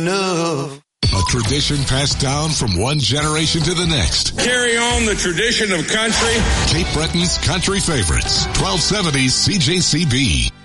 enough. A tradition passed down from one generation to the next. Carry on the tradition of country. Cape Breton's country favorites. 1270 CJCB.